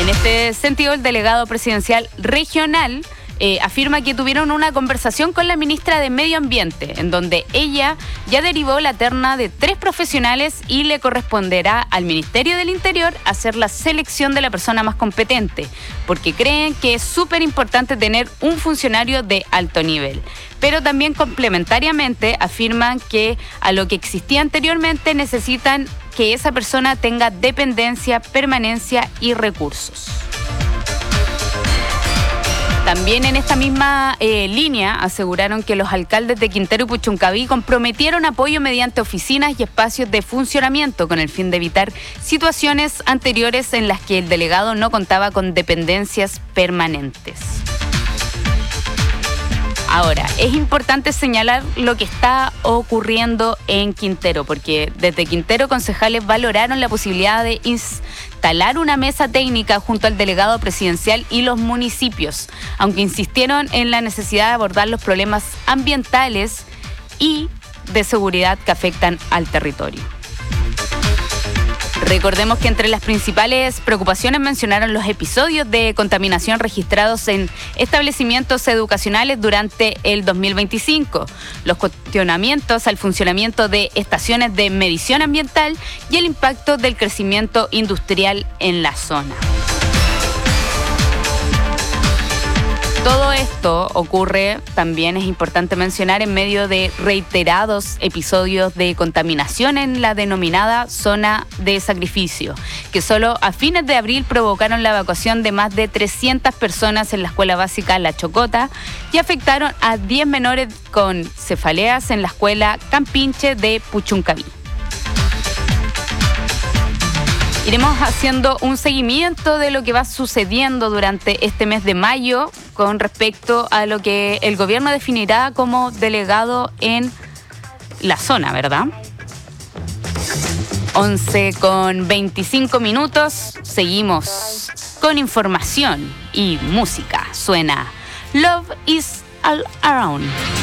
En este sentido, el delegado presidencial regional afirma que tuvieron una conversación con la ministra de Medio Ambiente, en donde ella ya derivó la terna de 3 profesionales y le corresponderá al Ministerio del Interior hacer la selección de la persona más competente, porque creen que es súper importante tener un funcionario de alto nivel. Pero también complementariamente afirman que a lo que existía anteriormente necesitan que esa persona tenga dependencia, permanencia y recursos. También en esta misma línea aseguraron que los alcaldes de Quintero y Puchuncaví comprometieron apoyo mediante oficinas y espacios de funcionamiento con el fin de evitar situaciones anteriores en las que el delegado no contaba con dependencias permanentes. Ahora, es importante señalar lo que está ocurriendo en Quintero, porque desde Quintero concejales valoraron la posibilidad de instalar una mesa técnica junto al delegado presidencial y los municipios, aunque insistieron en la necesidad de abordar los problemas ambientales y de seguridad que afectan al territorio. Recordemos que entre las principales preocupaciones mencionaron los episodios de contaminación registrados en establecimientos educacionales durante el 2025, los cuestionamientos al funcionamiento de estaciones de medición ambiental y el impacto del crecimiento industrial en la zona. Todo esto ocurre, también es importante mencionar, en medio de reiterados episodios de contaminación en la denominada zona de sacrificio, que solo a fines de abril provocaron la evacuación de más de 300 personas en la escuela básica La Chocota y afectaron a 10 menores con cefaleas en la escuela Campinche de Puchuncaví. Iremos haciendo un seguimiento de lo que va sucediendo durante este mes de mayo con respecto a lo que el gobierno definirá como delegado en la zona, ¿verdad? 11:25. Seguimos con información y música. Suena Love is All Around.